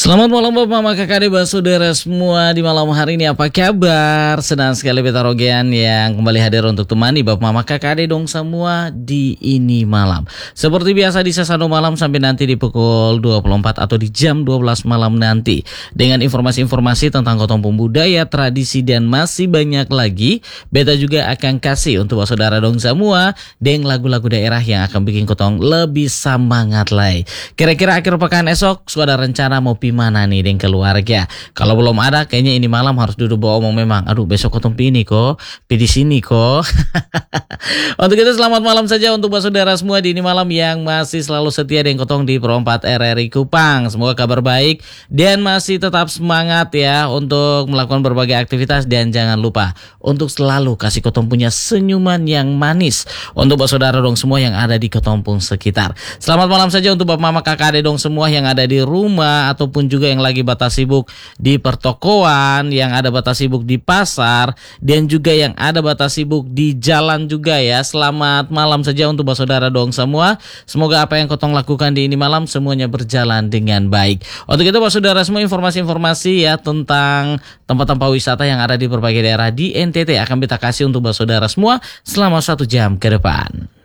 Selamat malam Bapak Mama Kakak Adik Saudara semua. Di malam hari ini apa kabar? Senang sekali Beta Rogian yang kembali hadir untuk temani Bapak Mama Kakak Adik dong semua di ini malam. Seperti biasa di Sasando malam sampai nanti di pukul 24 atau di jam 12 malam nanti. Dengan informasi-informasi tentang Kotompong budaya, tradisi dan masih banyak lagi. Beta juga akan kasih untuk Bapak Saudara dong semua dengan lagu-lagu daerah yang akan bikin Kotong lebih semangat lagi. Kira-kira akhir pekan esok sudah ada rencana mau mana nih dengan keluarga? Kalau belum ada, kayaknya ini malam harus duduk bawa omong memang. Aduh, besok Kotong pini kok, di sini kok. Untuk itu selamat malam saja untuk saudara semua di ini malam yang masih selalu setia dengan Kotong di Pro 4 RRI Kupang. Semoga kabar baik dan masih tetap semangat ya untuk melakukan berbagai aktivitas, dan jangan lupa untuk selalu kasih Kotong punya senyuman yang manis untuk saudara dong semua yang ada di Kotompong sekitar. Selamat malam saja untuk Bapak Mama Kakak Adik dong semua yang ada di rumah ataupun juga yang lagi batas sibuk di pertokoan, yang ada batas sibuk di pasar, dan juga yang ada batas sibuk di jalan juga ya. Selamat malam saja untuk saudara dong semua. Semoga apa yang Kotong lakukan di ini malam semuanya berjalan dengan baik. Untuk itu saudara semua, informasi-informasi ya tentang tempat-tempat wisata yang ada di berbagai daerah di NTT akan kita kasih untuk saudara semua selama 1 jam ke depan.